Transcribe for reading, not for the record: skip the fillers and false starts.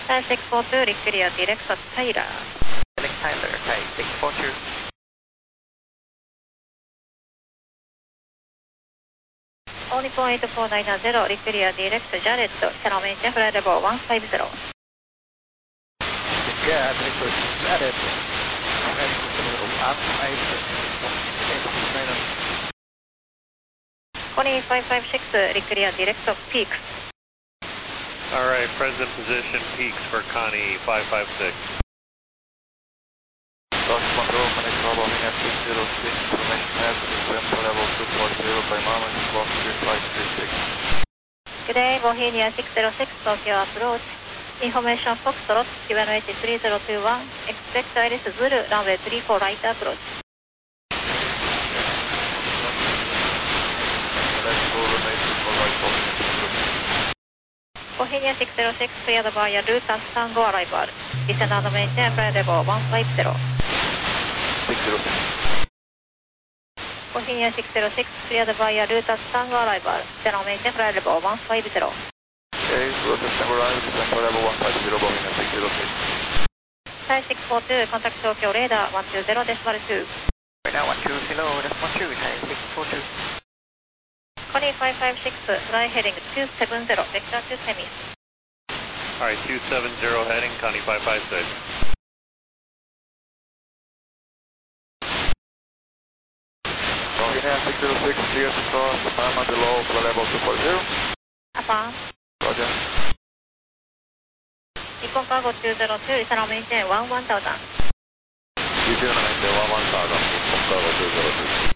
642, clear direct at Tyler. Select Tyler, Thai 642. All Nippon 8490, clear direct Jared, channel maintain flight level 150. Yeah, I think it's Jared. Heading to level 150. Connie 556, clear direct Peaks. Alright, present position Peaks for Connie 556. Dutch control, connect level in at 606, information has descent to level 240 by moment, clock 3536. Good day, Bohemia 606, Tokyo approach. Information Foxtrot, QNH 3021, expect Iris Zulu, runway 34 right approach. Bohemia 606, cleared via route and Tango arrival. Descend and maintain flight level 150. 606. Bohemia 606, cleared via route and Tango arrival. Descend and maintain flight level 150. Okay, route December arrival, December level 150, Bohemia 606. Thai 642, contact Tokyo radar 120.2. Right now 120.2, Thai 642. Connie 556, fly heading 270, vector to Temis. Alright, 270 heading, Connie 556. Bohemia 606, clear to cross, Panama below for level 240. Affirm. Roger. Nippon Cargo 202, channel maintain 11000. Regional maintain 11000, Nippon Cargo 202.